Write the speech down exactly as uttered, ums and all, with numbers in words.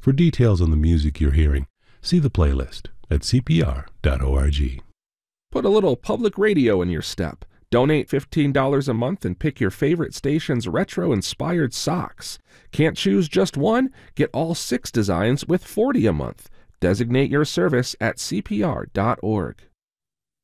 For details on the music you're hearing, see the playlist at c p r dot org. Put a little public radio in your step. Donate fifteen dollars a month and pick your favorite station's retro-inspired socks. Can't choose just one? Get all six designs with forty dollars a month. Designate your service at c p r dot org.